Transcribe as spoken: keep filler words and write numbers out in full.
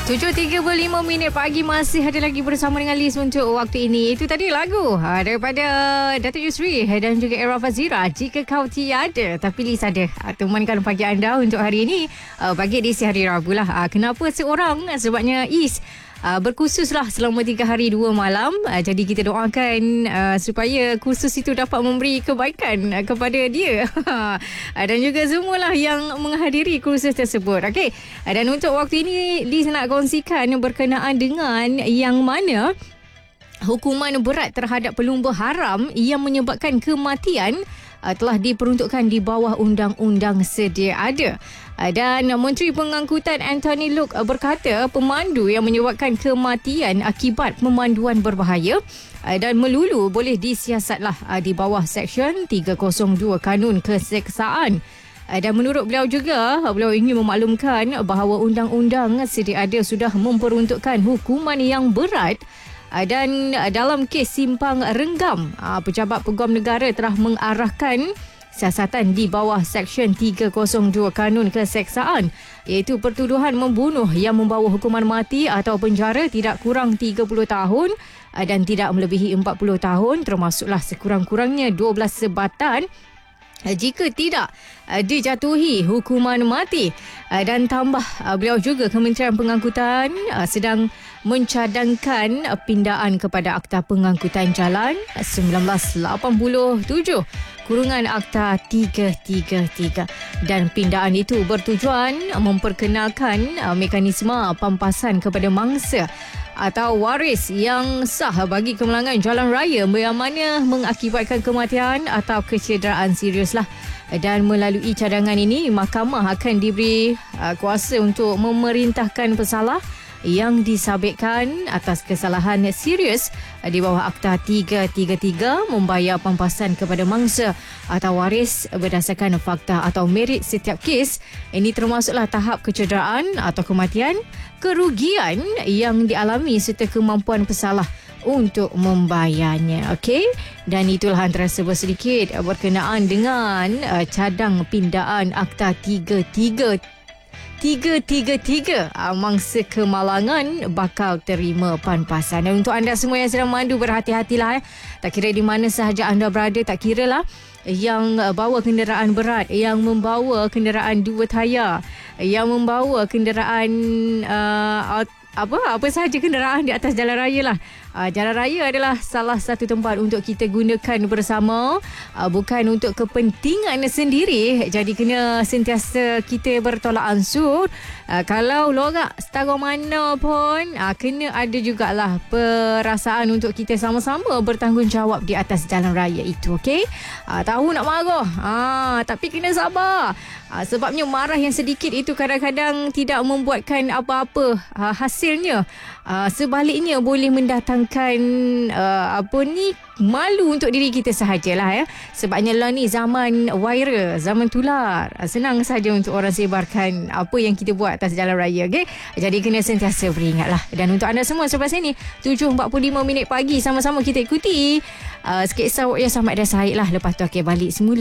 tujuh tiga puluh lima minit pagi masih ada lagi bersama dengan Liz untuk waktu ini. Itu tadi lagu ha, daripada Datuk Yusri dan juga Era Fazira. Jika kau tiada, tapi Liz ada ha, temankan pagi anda untuk hari ini, uh, pagi edisi hari Rabu lah. Ha, kenapa seorang? Sebabnya Is Uh, berkursuslah selama tiga hari dua malam. Uh, jadi kita doakan uh, supaya kursus itu dapat memberi kebaikan uh, kepada dia uh, dan juga semualah yang menghadiri kursus tersebut. Okey. Uh, dan untuk waktu ini Liz nak kongsikan berkenaan dengan yang mana hukuman berat terhadap pelumba haram yang menyebabkan kematian uh, telah diperuntukkan di bawah undang-undang sedia ada. Dan Menteri Pengangkutan Anthony Loke berkata pemandu yang menyebabkan kematian akibat pemanduan berbahaya dan melulu boleh disiasatlah di bawah Seksyen tiga kosong dua Kanun Keseksaan. Dan menurut beliau juga, beliau ingin memaklumkan bahawa undang-undang sedia ada sudah memperuntukkan hukuman yang berat. Dan dalam kes simpang renggam, pejabat peguam negara telah mengarahkan siasatan di bawah Seksyen tiga kosong dua Kanun Keseksaan, iaitu pertuduhan membunuh yang membawa hukuman mati atau penjara tidak kurang tiga puluh tahun dan tidak melebihi empat puluh tahun, termasuklah sekurang-kurangnya dua belas sebatan jika tidak dijatuhi hukuman mati. Dan tambah beliau juga, Kementerian Pengangkutan sedang mencadangkan pindaan kepada Akta Pengangkutan Jalan seribu sembilan ratus lapan puluh tujuh kurungan Akta tiga tiga tiga, dan pindaan itu bertujuan memperkenalkan mekanisme pampasan kepada mangsa atau waris yang sah bagi kemalangan jalan raya yang mana mengakibatkan kematian atau kecederaan serius lah. Dan melalui cadangan ini, mahkamah akan diberi uh, kuasa untuk memerintahkan pesalah yang disabitkan atas kesalahan serius di bawah Akta tiga tiga tiga membayar pampasan kepada mangsa atau waris berdasarkan fakta atau merit setiap kes. Ini termasuklah tahap kecederaan atau kematian, kerugian yang dialami serta kemampuan pesalah untuk membayarnya. Okey, dan itulah antara sebuah sedikit berkenaan dengan uh, cadang pindaan Akta tiga tiga tiga tiga tiga, mangsa kemalangan bakal terima pampasan. Dan untuk anda semua yang sedang memandu, berhati-hatilah eh. Tak kira di mana sahaja anda berada, tak kira lah yang bawa kenderaan berat, yang membawa kenderaan dua tayar, yang membawa kenderaan uh, apa apa sahaja kenderaan di atas jalan raya lah. Uh, jalan raya adalah salah satu tempat untuk kita gunakan bersama, uh, bukan untuk kepentingan sendiri. Jadi kena sentiasa kita bertolak ansur. Uh, kalau lorak setara mana pun, uh, kena ada jugalah perasaan untuk kita sama-sama bertanggungjawab di atas jalan raya itu. Okey, uh, tahu nak marah, uh, tapi kena sabar. Uh, sebabnya marah yang sedikit itu kadang-kadang tidak membuatkan apa-apa uh, hasilnya. Uh, sebaliknya boleh mendatangkan uh, apa ni malu untuk diri kita sahajalah ya. Sebabnya lah ni zaman viral, zaman tular. Uh, senang saja untuk orang sebarkan apa yang kita buat atas jalan raya. Okay? Jadi kena sentiasa beringatlah. Dan untuk anda semua sampai sini tujuh empat puluh lima minit pagi, sama-sama kita ikuti uh, sketsa Wak Ya Samad dan Syahid lah. Lepas tu okay, balik semula.